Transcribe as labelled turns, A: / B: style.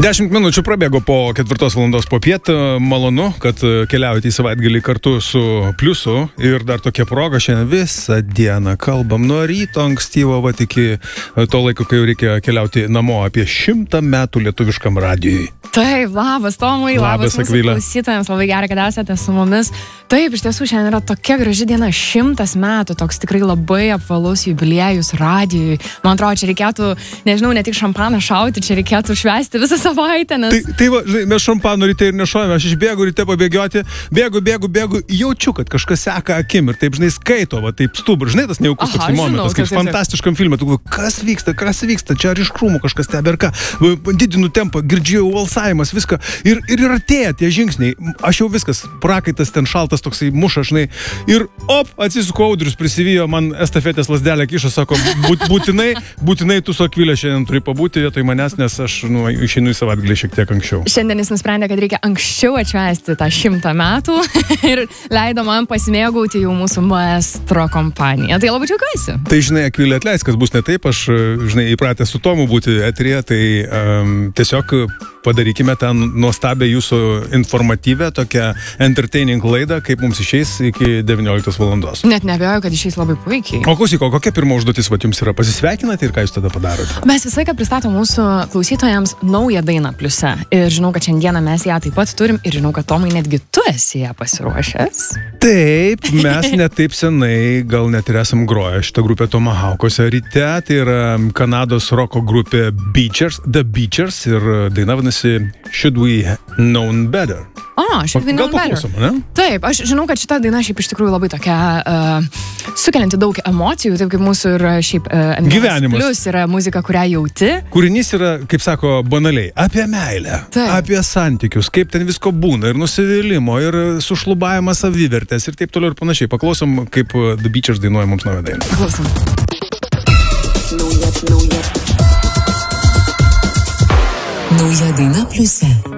A: 10 minučių prabėgo po 4 valandos popiet. Malonu, kad keliaujate į savaitgalį kartu su Pliusu. Ir dar tokia proga, šiandien visą dieną kalbam nuo ryto ankstyvo, iki to laiko, kai jau reikia keliauti namo, apie 100 metų lietuviškam radijui.
B: Taip, labas Tomai, labas mūsų klausytojams, labai gerai, kad esate su mumis. Taip, iš tiesų šiandien yra tokia graži diena, 100 metų, toks tikrai labai apvalus jubiliejus radijui. Man atrodo, čia reikėtų, nežinau, ne tik šampaną šauti, čia reikėtų švęsti visą savaitę, nes...
A: Tai va, žinai, mes šampano ryte ir nešojame, aš išbėgu ryte pabėgioti, bėgu, jaučiu, kad kažkas seka akim ir taip, žinai, skaito, va, taip stubur, žinai, tas nejaukus toks momentas, kaip fantastiškam filme, tu galvoji, kas vyksta, čia ar iš krūmų kažkas tebe ir ką, didinu tempą, girdžiu valsavimas, viską, ir artėja tie žingsniai, aš jau viskas, prakaitas ten šaltas toksai muša, žinai, ir atsisuko Audrius, prisivijo man estafetės lazdelę kišo, sako, būtinai tu su Akvilė šiandien turi pabūti vietoj manęs, nes aš išeinu į savaitgalį šiek tiek anksčiau.
B: Šiandien jis nusprendė, kad reikia anksčiau atšvęsti tą 100 metų ir leido man pasimėgauti jau mūsų maestro kompaniją. Tai labai džiaugiuosi.
A: Tai, žinai, Akvilė, atleisk, kas bus ne taip, aš, žinai, įpratęs su Tomu būti eteryje, tai tiesiog padarykime tą nuostabę jūsų informatyvę, tokią entertaining laidą, kaip mums išeis iki 19 valandos.
B: Net neabejoju, kad išeis labai puikiai.
A: O klausyk, kokia pirma užduotis jums yra? Pasisveikinate ir ką jūs tada padarote?
B: Mes visą laiką pristatom mūsų klausytojams naują dainą Pliuse. Ir žinau, kad šiandieną mes ją taip pat turim ir žinau, kad Tomai netgi tu esi ją pasiruošęs.
A: Taip, mes netaip senai gal net ir esam groję šitą grupę Tomahawk'ose ryte. Tai yra Kanados roko grupė The Beachers ir daina vadinasi Should We Known Better.
B: Should We Known Better.
A: Paklausom, ne?
B: Taip, aš žinau, kad šita daina šiaip iš tikrųjų labai tokia sukelianti daug emocijų, taip kaip mūsų ir šiaip
A: gyvenimas.
B: Plius yra muzika, kurią jauti.
A: Kūrinys yra, kaip sako, banaliai, apie meilę, apie santykius, kaip ten visko būna, ir nusivylimo, ir sušlubavimas savivertės, ir taip toliau ir panašiai. Paklausom, kaip The Beachers dainuoja mums naują dainą.
B: Paklausom.
C: Nauja daina Pliuse.